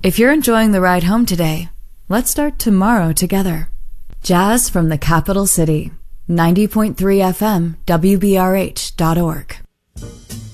If you're enjoying the ride home today, let's start tomorrow together. Jazz from the Capital City, 90.3 FM, WBRH.org.